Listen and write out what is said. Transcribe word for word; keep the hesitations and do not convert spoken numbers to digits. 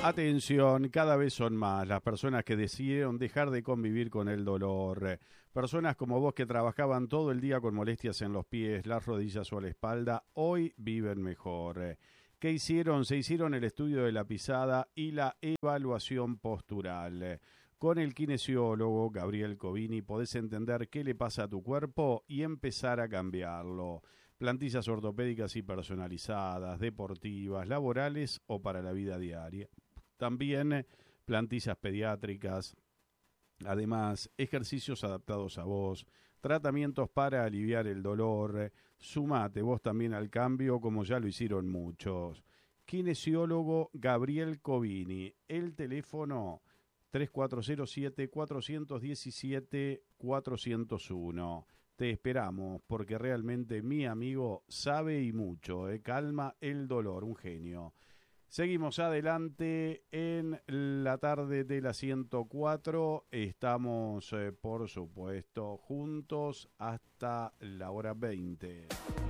Atención, cada vez son más las personas que decidieron dejar de convivir con el dolor. Personas como vos que trabajaban todo el día con molestias en los pies, las rodillas o la espalda, hoy viven mejor. ¿Qué hicieron? Se hicieron el estudio de la pisada y la evaluación postural. Con el kinesiólogo Gabriel Covini podés entender qué le pasa a tu cuerpo y empezar a cambiarlo. Plantillas ortopédicas y personalizadas, deportivas, laborales o para la vida diaria. También plantillas pediátricas, además ejercicios adaptados a vos, tratamientos para aliviar el dolor. Sumate vos también al cambio como ya lo hicieron muchos. Kinesiólogo Gabriel Covini, el teléfono tres cuatro cero siete, cuatro uno siete, cuatro cero uno. Te esperamos porque realmente mi amigo sabe y mucho, ¿eh? Calma el dolor, un genio. Seguimos adelante en la tarde de la ciento cuatro. Estamos, eh, por supuesto, juntos hasta la hora veinte.